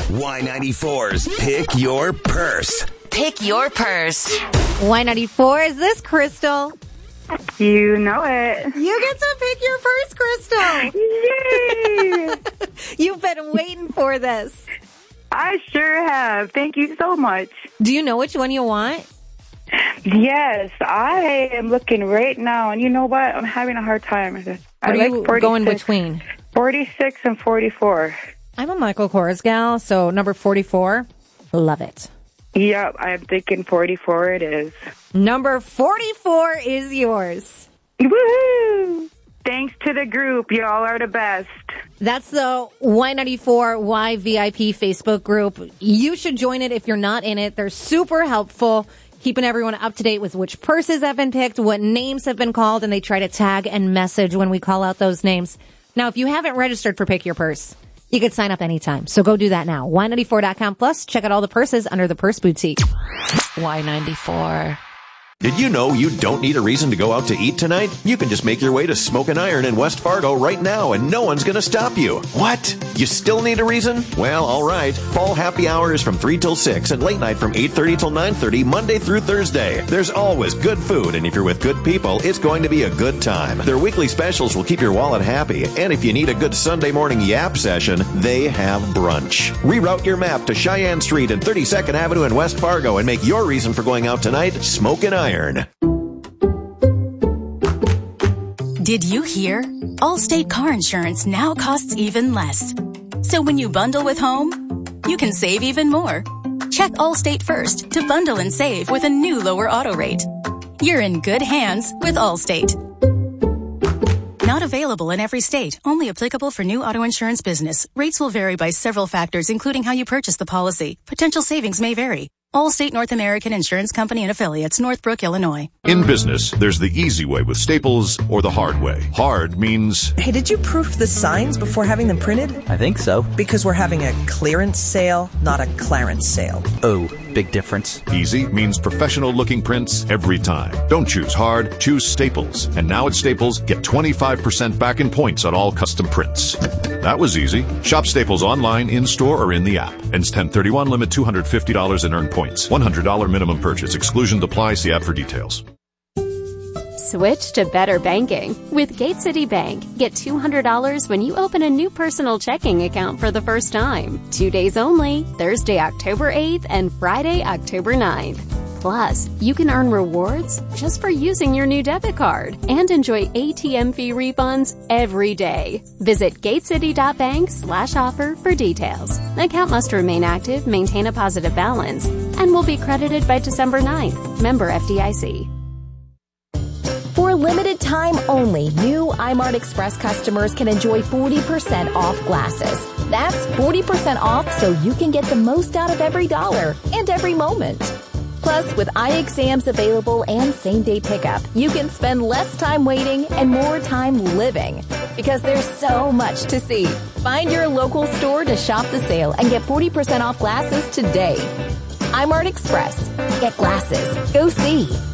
Y94's Pick Your Purse. Pick your purse. Y94, is this Crystal? You know it. You get to pick your purse, Crystal. Yay! You've been waiting for this. I sure have. Thank you so much. Do you know which one you want? Yes, I am looking right now, and you know what? I'm having a hard time. What are you going between? 46 and 44. I'm a Michael Kors gal, so number 44, love it. Yep, I'm thinking 44 it is. Number 44 is yours. Woohoo! Thanks to the group. Y'all are the best. That's the Y94Y VIP Facebook group. You should join it if you're not in it. They're super helpful, keeping everyone up to date with which purses have been picked, what names have been called, and they try to tag and message when we call out those names. Now, if you haven't registered for Pick Your Purse, you can sign up anytime. So go do that now. Y94.com plus. Check out all the purses under the Purse Boutique. Y94. Did you know you don't need a reason to go out to eat tonight? You can just make your way to Smoke and Iron in West Fargo right now and no one's going to stop you. What? You still need a reason? Well, all right. Fall happy hour is from 3 till 6 and late night from 8:30 till 9:30 Monday through Thursday. There's always good food, and if you're with good people, it's going to be a good time. Their weekly specials will keep your wallet happy, and if you need a good Sunday morning yap session, they have brunch. Reroute your map to Cheyenne Street and 32nd Avenue in West Fargo and make your reason for going out tonight Smoke and Iron. Did you hear? Allstate car insurance now costs even less. So when you bundle with home, you can save even more. Check Allstate first to bundle and save with a new lower auto rate. You're in good hands with Allstate. Not available in every state. Only applicable for new auto insurance business. Rates will vary by several factors, including how you purchase the policy. Potential savings may vary. Allstate North American Insurance Company and Affiliates, Northbrook, Illinois. In business, there's the easy way with Staples or the hard way. Hard means... Hey, did you proof the signs before having them printed? I think so. Because we're having a clearance sale, not a clarence sale. Oh, big difference. Easy means professional-looking prints every time. Don't choose hard, choose Staples. And now at Staples, get 25% back in points on all custom prints. That was easy. Shop Staples online, in-store, or in the app. Ends 10/31, limit $250 in earned points. $100 minimum purchase. Exclusions apply. See app for details. Switch to better banking. With Gate City Bank, get $200 when you open a new personal checking account for the first time. 2 days only, Thursday, October 8th and Friday, October 9th. Plus, you can earn rewards just for using your new debit card and enjoy ATM fee refunds every day. Visit gatecity.bank/offer for details. Account must remain active, maintain a positive balance, and will be credited by December 9th. Member FDIC. For a limited time only, new iMart Express customers can enjoy 40% off glasses. That's 40% off so you can get the most out of every dollar and every moment. Plus, with eye exams available and same-day pickup, you can spend less time waiting and more time living. Because there's so much to see. Find your local store to shop the sale and get 40% off glasses today. iMart Express. Get glasses. Go see.